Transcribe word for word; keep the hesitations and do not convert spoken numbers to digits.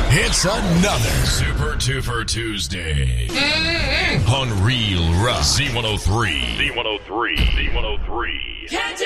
It's another Super Duper Tuesday on Real Rock Z one oh three. Z one oh three. Z one oh three. Can't you